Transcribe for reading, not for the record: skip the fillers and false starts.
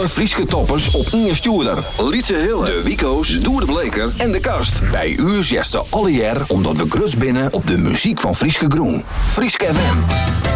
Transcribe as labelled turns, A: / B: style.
A: alle Frieske toppers op Inge Stuurder. Lietse Hille, de Wico's, Doer de Bleker en de Kast. Bij u zegt ze alle jaar omdat we grus binnen op de muziek van Frieske Groen. Frieske FM.